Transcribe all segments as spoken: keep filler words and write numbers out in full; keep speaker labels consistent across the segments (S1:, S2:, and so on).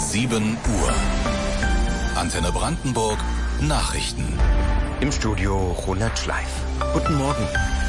S1: sieben Uhr. Antenne Brandenburg Nachrichten.
S2: Im Studio Ronald Schleif. Guten Morgen.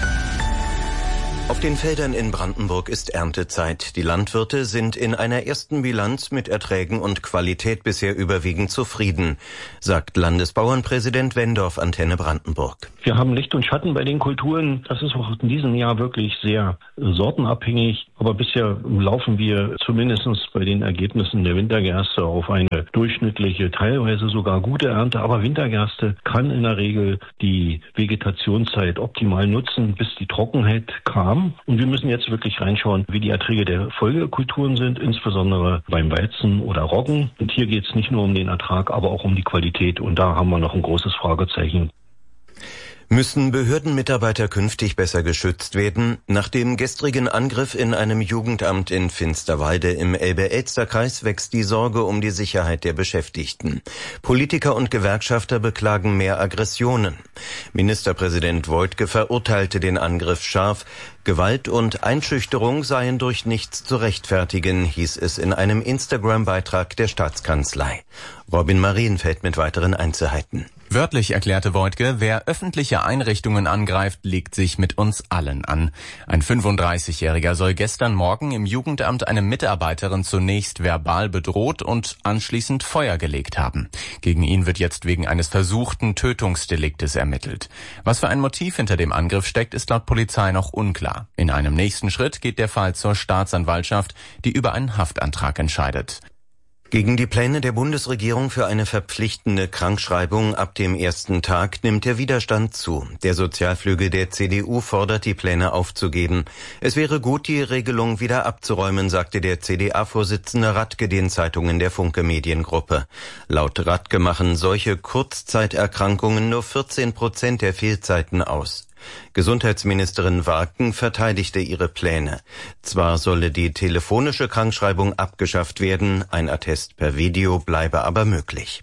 S2: Auf den Feldern in Brandenburg ist Erntezeit. Die Landwirte sind in einer ersten Bilanz mit Erträgen und Qualität bisher überwiegend zufrieden, sagt Landesbauernpräsident Wendorf Antenne Brandenburg.
S3: Wir haben Licht und Schatten bei den Kulturen. Das ist auch in diesem Jahr wirklich sehr sortenabhängig. Aber bisher laufen wir zumindest bei den Ergebnissen der Wintergerste auf eine durchschnittliche, teilweise sogar gute Ernte. Aber Wintergerste kann in der Regel die Vegetationszeit optimal nutzen, bis die Trockenheit kam. Und wir müssen jetzt wirklich reinschauen, wie die Erträge der Folgekulturen sind, insbesondere beim Weizen oder Roggen. Und hier geht es nicht nur um den Ertrag, aber auch um die Qualität. Und da haben wir noch ein großes Fragezeichen.
S2: Müssen Behördenmitarbeiter künftig besser geschützt werden? Nach dem gestrigen Angriff in einem Jugendamt in Finsterwalde im Elbe-Elster-Kreis wächst die Sorge um die Sicherheit der Beschäftigten. Politiker und Gewerkschafter beklagen mehr Aggressionen. Ministerpräsident Woidke verurteilte den Angriff scharf. Gewalt und Einschüchterung seien durch nichts zu rechtfertigen, hieß es in einem Instagram-Beitrag der Staatskanzlei. Robin Marienfeld mit weiteren Einzelheiten.
S4: Wörtlich erklärte Woidke, wer öffentliche Einrichtungen angreift, legt sich mit uns allen an. Ein fünfunddreißigjähriger soll gestern Morgen im Jugendamt eine Mitarbeiterin zunächst verbal bedroht und anschließend Feuer gelegt haben. Gegen ihn wird jetzt wegen eines versuchten Tötungsdeliktes ermittelt. Was für ein Motiv hinter dem Angriff steckt, ist laut Polizei noch unklar. In einem nächsten Schritt geht der Fall zur Staatsanwaltschaft, die über einen Haftantrag entscheidet.
S2: Gegen die Pläne der Bundesregierung für eine verpflichtende Krankschreibung ab dem ersten Tag nimmt der Widerstand zu. Der Sozialflügel der C D U fordert, die Pläne aufzugeben. Es wäre gut, die Regelung wieder abzuräumen, sagte der C D A-Vorsitzende Radke den Zeitungen der Funke Mediengruppe. Laut Radke machen solche Kurzzeiterkrankungen nur vierzehn Prozent der Fehlzeiten aus. Gesundheitsministerin Warken verteidigte ihre Pläne. Zwar solle die telefonische Krankschreibung abgeschafft werden, ein Attest per Video bleibe aber möglich.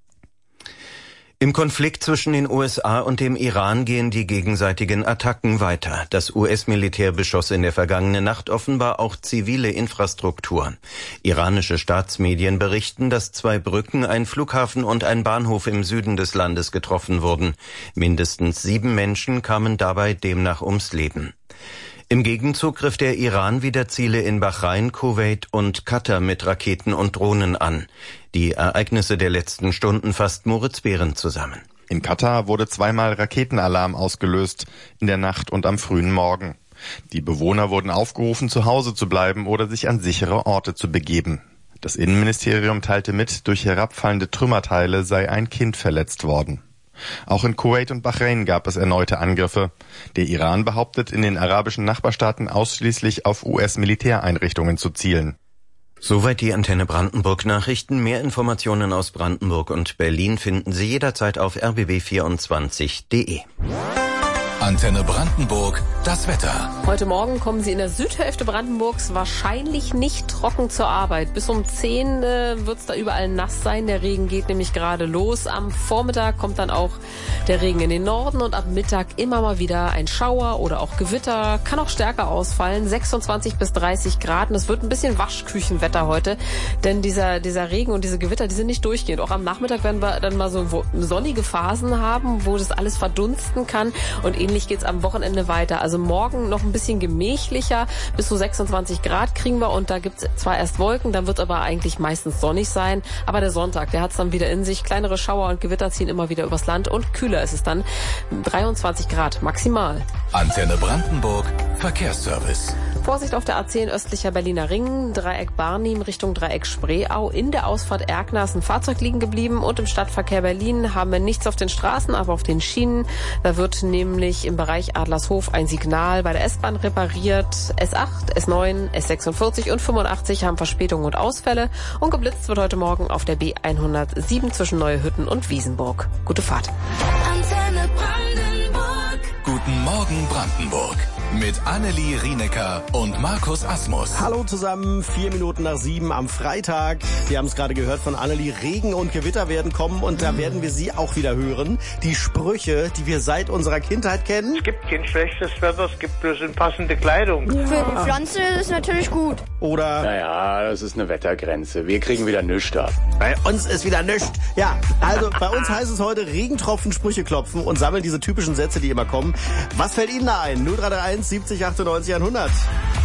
S2: Im Konflikt zwischen den U S A und dem Iran gehen die gegenseitigen Attacken weiter. Das U S-Militär beschoss in der vergangenen Nacht offenbar auch zivile Infrastruktur. Iranische Staatsmedien berichten, dass zwei Brücken, ein Flughafen und ein Bahnhof im Süden des Landes getroffen wurden. Mindestens sieben Menschen kamen dabei demnach ums Leben. Im Gegenzug griff der Iran wieder Ziele in Bahrain, Kuwait und Katar mit Raketen und Drohnen an. Die Ereignisse der letzten Stunden fasst Moritz Behrendt zusammen.
S5: In Katar wurde zweimal Raketenalarm ausgelöst, in der Nacht und am frühen Morgen. Die Bewohner wurden aufgerufen, zu Hause zu bleiben oder sich an sichere Orte zu begeben. Das Innenministerium teilte mit, durch herabfallende Trümmerteile sei ein Kind verletzt worden. Auch in Kuwait und Bahrain gab es erneute Angriffe. Der Iran behauptet, in den arabischen Nachbarstaaten ausschließlich auf U S-Militäreinrichtungen zu zielen.
S2: Soweit die Antenne Brandenburg Nachrichten. Mehr Informationen aus Brandenburg und Berlin finden Sie jederzeit auf r b b vierundzwanzig punkt d e.
S1: Antenne Brandenburg, das Wetter.
S6: Heute Morgen kommen Sie in der Südhälfte Brandenburgs wahrscheinlich nicht trocken zur Arbeit. Bis um zehn äh, wird es da überall nass sein. Der Regen geht nämlich gerade los. Am Vormittag kommt dann auch der Regen in den Norden und ab Mittag immer mal wieder ein Schauer oder auch Gewitter. Kann auch stärker ausfallen. sechsundzwanzig bis dreißig Grad. Und es wird ein bisschen Waschküchenwetter heute. Denn dieser, dieser Regen und diese Gewitter, die sind nicht durchgehend. Auch am Nachmittag werden wir dann mal so sonnige Phasen haben, wo das alles verdunsten kann. Und ähnlich geht es am Wochenende weiter. Also morgen noch ein bisschen gemächlicher. Bis zu sechsundzwanzig Grad kriegen wir und da gibt es zwar erst Wolken, dann wird es aber eigentlich meistens sonnig sein. Aber der Sonntag, der hat es dann wieder in sich. Kleinere Schauer und Gewitter ziehen immer wieder übers Land und kühler ist es dann. dreiundzwanzig Grad maximal.
S1: Antenne Brandenburg, Verkehrsservice.
S6: Vorsicht auf der A zehn östlicher Berliner Ring, Dreieck Barnim Richtung Dreieck Spreeau. In der Ausfahrt Erkner ist ein Fahrzeug liegen geblieben und im Stadtverkehr Berlin haben wir nichts auf den Straßen, aber auf den Schienen. Da wird nämlich im Bereich Adlershof ein Signal bei der S-Bahn repariert. S acht, S neun, S sechsundvierzig und fünfundachtzig haben Verspätungen und Ausfälle. Und geblitzt wird heute Morgen auf der B hundertsieben zwischen Neuhütten und Wiesenburg. Gute Fahrt.
S1: Antenne Brandenburg. Guten Morgen Brandenburg. mit Annelie Rienecker und Markus Asmus.
S7: Hallo zusammen, vier Minuten nach sieben am Freitag. Sie haben es gerade gehört von Annelie, Regen und Gewitter werden kommen und da werden wir sie auch wieder hören. Die Sprüche, die wir seit unserer Kindheit kennen.
S8: Es gibt kein schlechtes Wetter, es gibt bloß passende Kleidung.
S9: Ja. Für die Pflanze ist es natürlich gut.
S7: Oder...
S10: Naja, das ist eine Wettergrenze. Wir kriegen wieder nichts ab.
S7: Bei uns ist wieder nichts. Ja, also bei uns heißt es heute Regentropfen, Sprüche klopfen und sammeln diese typischen Sätze, die immer kommen. Was fällt Ihnen da ein? null drei drei eins siebzig achtundneunzig hundert.